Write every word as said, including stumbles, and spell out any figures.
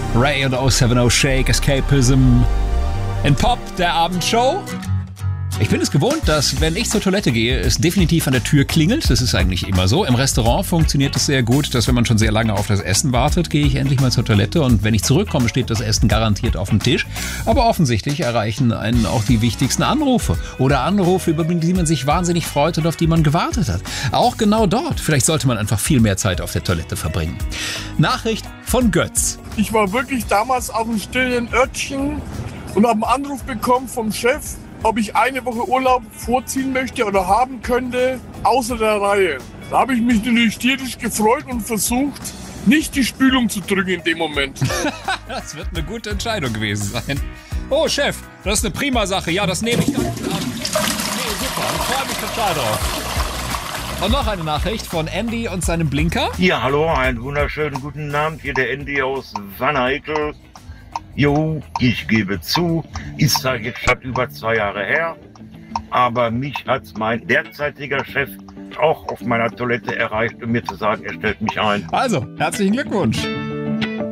Ray und oh seven oh Shake, Escapism. In Pop, der Abendshow. Ich bin es gewohnt, dass, wenn ich zur Toilette gehe, es definitiv an der Tür klingelt. Das ist eigentlich immer so. Im Restaurant funktioniert es sehr gut, dass wenn man schon sehr lange auf das Essen wartet, gehe ich endlich mal zur Toilette und wenn ich zurückkomme, steht das Essen garantiert auf dem Tisch. Aber offensichtlich erreichen einen auch die wichtigsten Anrufe oder Anrufe, über die man sich wahnsinnig freut und auf die man gewartet hat. Auch genau dort. Vielleicht sollte man einfach viel mehr Zeit auf der Toilette verbringen. Nachricht von Götz. Ich war wirklich damals auf einem stillen Örtchen und habe einen Anruf bekommen vom Chef, ob ich eine Woche Urlaub vorziehen möchte oder haben könnte, außer der Reihe. Da habe ich mich natürlich tierisch gefreut und versucht, nicht die Spülung zu drücken in dem Moment. Das wird eine gute Entscheidung gewesen sein. Oh, Chef, das ist eine prima Sache. Ja, das nehme ich ganz gut an. Nee, super, ich freue mich total drauf. Und noch eine Nachricht von Andy und seinem Blinker. Ja, hallo, einen wunderschönen guten Abend. Hier der Andy aus Wanne-Eickel. Jo, ich gebe zu, ist zwar jetzt schon über zwei Jahre her, aber mich hat mein derzeitiger Chef auch auf meiner Toilette erreicht, um mir zu sagen, er stellt mich ein. Also, herzlichen Glückwunsch.